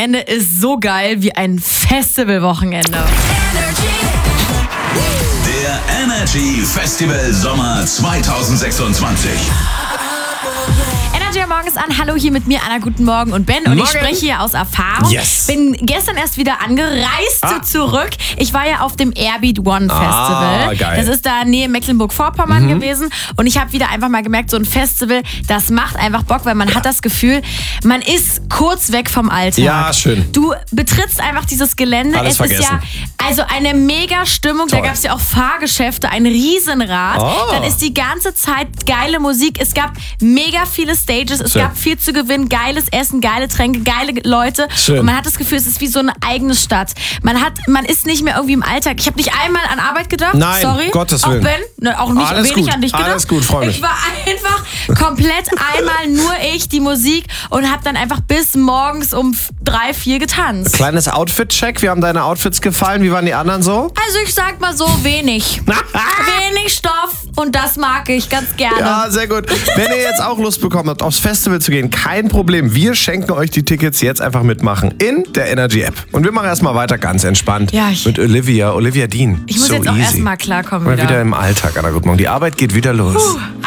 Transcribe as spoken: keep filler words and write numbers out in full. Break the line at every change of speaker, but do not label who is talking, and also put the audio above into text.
Wochenende ist so geil wie ein Festivalwochenende.
Der Energy Festival Sommer zwanzig sechsundzwanzig.
Energy morgens an. Hallo, hier mit mir, Anna. Guten Morgen und Ben. Und
Morgen.
ich spreche hier aus Erfahrung.
Yes.
Bin gestern erst wieder angereist
Ah.
zurück. Ich war ja auf dem Airbeat One Festival.
Ah, geil.
Das ist da Nähe Mecklenburg-Vorpommern mhm. gewesen. Und ich habe wieder einfach mal gemerkt, so ein Festival, das macht einfach Bock, weil man ja. hat das Gefühl, man ist kurz weg vom Alltag.
Ja, schön.
Du betrittst einfach dieses Gelände.
Alles
es
vergessen.
ist ja also eine mega Stimmung.
Toll.
Da gab es ja auch Fahrgeschäfte, ein Riesenrad.
Oh.
Dann ist die ganze Zeit geile Musik. Es gab mega viele Stages. Es
Schön.
gab viel zu gewinnen. Geiles Essen, geile Tränke, geile Leute.
Schön.
Und man hat das Gefühl, es ist wie so eine eigene Stadt. Man hat, man ist nicht mehr irgendwie im Alltag. Ich habe nicht einmal an Arbeit gedacht.
Nein,
Sorry.
Gottes
auch
Willen.
Ben, ne, auch nicht
Alles
wenig
gut.
an dich gedacht.
Alles gut, freu mich.
Ich war einfach komplett einmal nur ich, die Musik, und habe dann einfach bis morgens um drei, vier getanzt.
Kleines Outfit-Check. Wie haben deine Outfits gefallen? Wie waren die anderen so?
Also ich sag mal so, wenig. Wenig Stoff, und das mag ich ganz gerne.
Ja, sehr gut. Wenn ihr jetzt auch Lust bekommen habt, aufs Festival zu gehen, kein Problem. Wir schenken euch die Tickets. Jetzt einfach mitmachen in der Energy App. Und wir machen erstmal weiter ganz entspannt
Ja, ich-
mit Olivia, Olivia Dean.
Ich muss
so
jetzt auch
easy.
erstmal klarkommen
Mal
wieder.
wieder im Alltag, Anna. Guten Morgen. Die Arbeit geht wieder los.
Puh.